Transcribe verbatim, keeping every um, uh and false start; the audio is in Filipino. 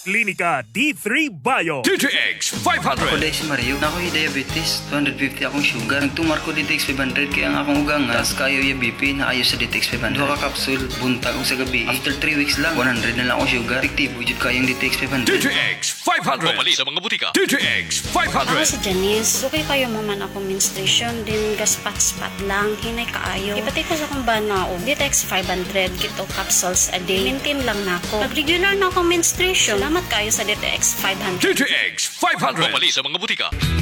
Klinika D three Bio. D T X five Ako hundred. dahil si Mario, na ako yung diabetes, two fifty akong sugar. Nagtumar ko D T X five hundred kaya ang akong ugang nga, tas kayo yung B P na ayo sa D T X five hundred. Dua ka kapsul, buntag ko sa gabi. After three weeks lang, one hundred na lang ako sugar. Efektibo jud kayong D T X five D hundred. T X five hundred. Pamali sa mga butika. D T X five Ako hundred. si Janice. Okay kayo mo man ako menstruation, din gaspat-spat lang, hinay kaayo. Ipatay ko sa kong banao, D T X five hundred, kito capsules a day. Maintain lang na ako. Pag regular na ako menstruation, salamat kayo sa D T X five hundred. D T X five hundred. Pamali sa mga butika.